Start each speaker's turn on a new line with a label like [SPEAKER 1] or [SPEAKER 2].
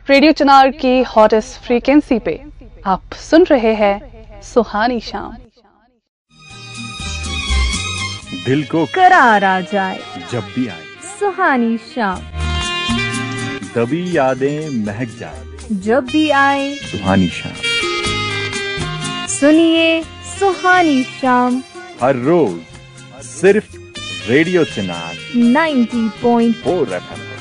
[SPEAKER 1] Radio चिनार की hottest frequency पे आप सुन रहे हैं सुहानी शाम।
[SPEAKER 2] दिल को
[SPEAKER 3] करार आ जाए
[SPEAKER 2] जब भी आए
[SPEAKER 3] सुहानी शाम,
[SPEAKER 2] तभी यादें महक जाए
[SPEAKER 3] जब भी आए
[SPEAKER 2] सुहानी शाम।
[SPEAKER 3] सुनिए सुहानी शाम
[SPEAKER 2] हर रोज सिर्फ रेडियो चिनार
[SPEAKER 3] 90.4
[SPEAKER 2] FM।